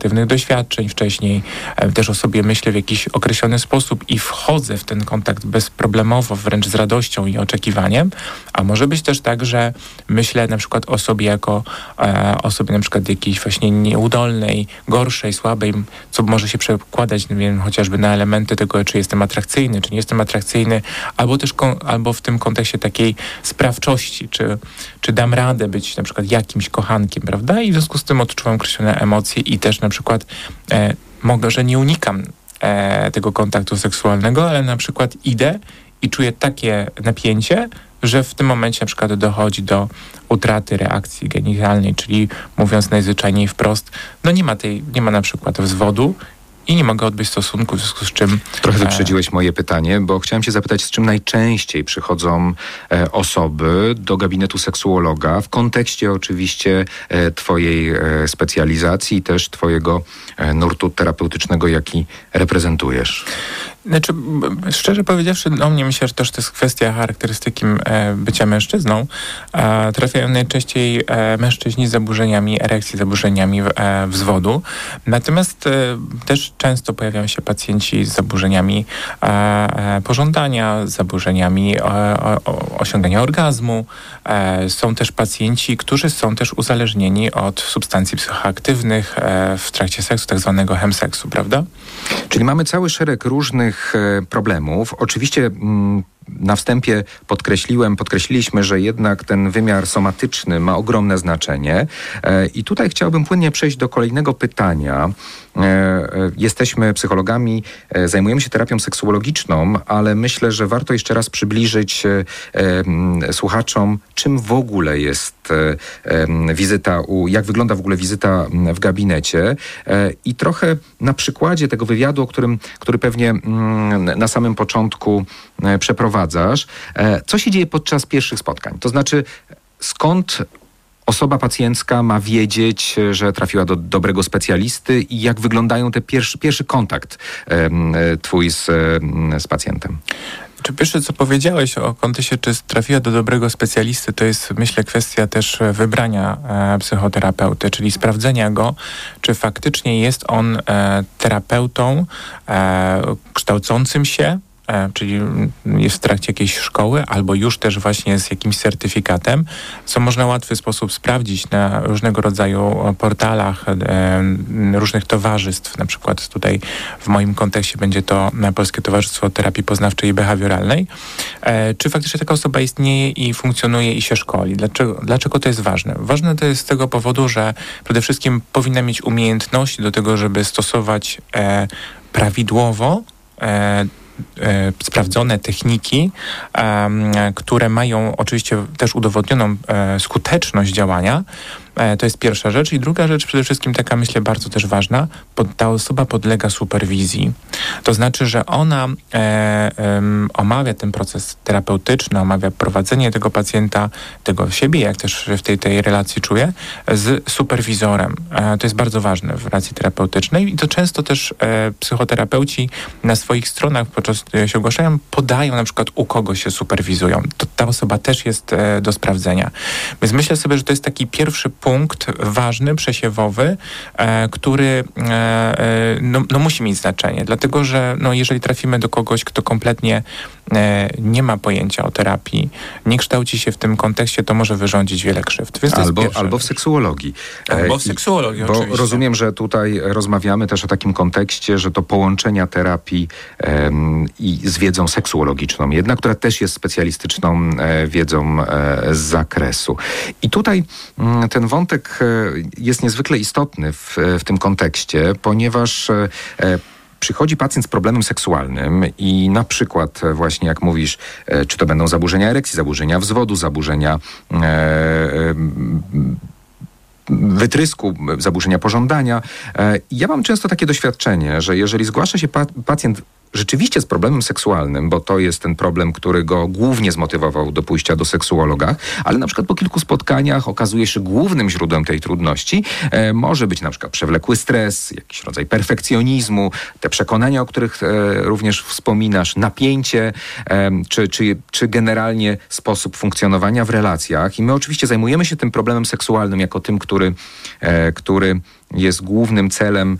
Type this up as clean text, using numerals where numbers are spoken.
negatywnych doświadczeń wcześniej, też o sobie myślę w jakiś określony sposób i wchodzę w ten kontakt bezproblemowo, wręcz z radością i oczekiwaniem, a może być też tak, że myślę na przykład o sobie jako osobie na przykład jakiejś właśnie nieudolnej, gorszej, słabej, co może się przekładać, nie wiem, chociażby na elementy tego, czy jestem atrakcyjny, czy nie jestem atrakcyjny, albo też albo w tym kontekście takiej sprawczości, czy dam radę być na przykład jakimś kochankiem, prawda? I w związku z tym odczuwam określone emocje i też na przykład mogę, że nie unikam tego kontaktu seksualnego, ale na przykład idę i czuję takie napięcie, że w tym momencie na przykład dochodzi do utraty reakcji genitalnej, czyli mówiąc najzwyczajniej wprost, no nie ma na przykład wzwodu i nie mogę odbyć stosunku, w związku z czym... Trochę wyprzedziłeś moje pytanie, bo chciałem cię zapytać, z czym najczęściej przychodzą osoby do gabinetu seksuologa w kontekście oczywiście twojej specjalizacji i też twojego nurtu terapeutycznego, jaki reprezentujesz. Znaczy, szczerze powiedziawszy, do mnie myślę, że też to jest kwestia charakterystyki bycia mężczyzną. Trafiają najczęściej mężczyźni z zaburzeniami erekcji, zaburzeniami wzwodu. Natomiast też często pojawiają się pacjenci z zaburzeniami pożądania, z zaburzeniami osiągania orgazmu. Są też pacjenci, którzy są też uzależnieni od substancji psychoaktywnych w trakcie seksu, tak zwanego chemseksu, prawda? Czyli mamy cały szereg różnych problemów. Oczywiście na wstępie podkreśliliśmy, że jednak ten wymiar somatyczny ma ogromne znaczenie. I tutaj chciałbym płynnie przejść do kolejnego pytania. Jesteśmy psychologami, zajmujemy się terapią seksuologiczną, ale myślę, że warto jeszcze raz przybliżyć słuchaczom, czym w ogóle jest wizyta, jak wygląda w ogóle wizyta w gabinecie i trochę na przykładzie tego wywiadu, który pewnie na samym początku przeprowadzasz. Co się dzieje podczas pierwszych spotkań? To znaczy, skąd osoba pacjencka ma wiedzieć, że trafiła do dobrego specjalisty i jak wyglądają te pierwszy kontakt twój z pacjentem? Czy pierwsze, co powiedziałeś o kontekście, czy trafiła do dobrego specjalisty, to jest, myślę, kwestia też wybrania psychoterapeuty, czyli sprawdzenia go, czy faktycznie jest on terapeutą kształcącym się, czyli jest w trakcie jakiejś szkoły, albo już też właśnie z jakimś certyfikatem, co można w łatwy sposób sprawdzić na różnego rodzaju portalach różnych towarzystw. Na przykład tutaj w moim kontekście będzie to Polskie Towarzystwo Terapii Poznawczej i Behawioralnej. Czy faktycznie taka osoba istnieje i funkcjonuje i się szkoli? Dlaczego to jest ważne? Ważne to jest z tego powodu, że przede wszystkim powinna mieć umiejętności do tego, żeby stosować prawidłowo sprawdzone techniki, które mają oczywiście też udowodnioną skuteczność działania. To jest pierwsza rzecz. I druga rzecz, przede wszystkim taka, myślę, bardzo też ważna, ta osoba podlega superwizji. To znaczy, że ona omawia ten proces terapeutyczny, omawia prowadzenie tego pacjenta, tego siebie, jak też w tej relacji czuje, z superwizorem. To jest bardzo ważne w relacji terapeutycznej i to często też psychoterapeuci na swoich stronach, podczas gdy się ogłaszają, podają na przykład, u kogo się superwizują. To ta osoba też jest do sprawdzenia. Więc myślę sobie, że to jest taki pierwszy punkt ważny, przesiewowy, który musi mieć znaczenie, dlatego że jeżeli trafimy do kogoś, kto kompletnie nie ma pojęcia o terapii, nie kształci się w tym kontekście, to może wyrządzić wiele krzywd. Więc albo w seksuologii. Albo w seksuologii, bo oczywiście. Rozumiem, że tutaj rozmawiamy też o takim kontekście, że to połączenia terapii i z wiedzą seksuologiczną, jednak, która też jest specjalistyczną wiedzą z zakresu. I tutaj ten wątek jest niezwykle istotny w tym kontekście, ponieważ przychodzi pacjent z problemem seksualnym i na przykład właśnie jak mówisz, czy to będą zaburzenia erekcji, zaburzenia wzwodu, zaburzenia wytrysku, zaburzenia pożądania. Ja mam często takie doświadczenie, że jeżeli zgłasza się pacjent rzeczywiście z problemem seksualnym, bo to jest ten problem, który go głównie zmotywował do pójścia do seksuologa, ale na przykład po kilku spotkaniach okazuje się, że głównym źródłem tej trudności może być na przykład przewlekły stres, jakiś rodzaj perfekcjonizmu, te przekonania, o których również wspominasz, napięcie, czy generalnie sposób funkcjonowania w relacjach. I my oczywiście zajmujemy się tym problemem seksualnym jako tym, który jest głównym celem